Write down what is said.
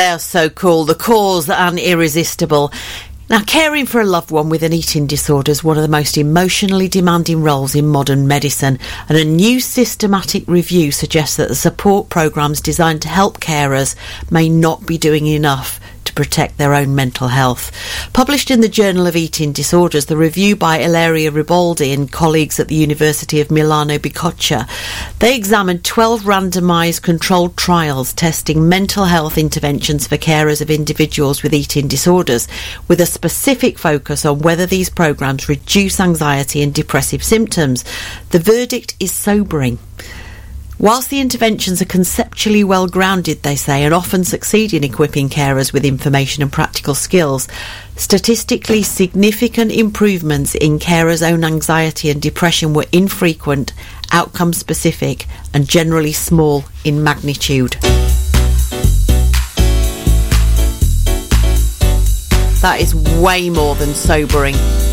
They're so cool, the cause and irresistible. Now, caring for a loved one with an eating disorder is one of the most emotionally demanding roles in modern medicine, and a new systematic review suggests that the support programmes designed to help carers may not be doing enough to protect their own mental health. Published in the Journal of Eating Disorders, the review by Ilaria Riboldi and colleagues at the University of Milano Bicocca, they examined 12 randomised controlled trials testing mental health interventions for carers of individuals with eating disorders, with a specific focus on whether these programmes reduce anxiety and depressive symptoms. The verdict is sobering. Whilst the interventions are conceptually well grounded, they say, and often succeed in equipping carers with information and practical skills, statistically significant improvements in carers' own anxiety and depression were infrequent, outcome specific, and generally small in magnitude. That is way more than sobering.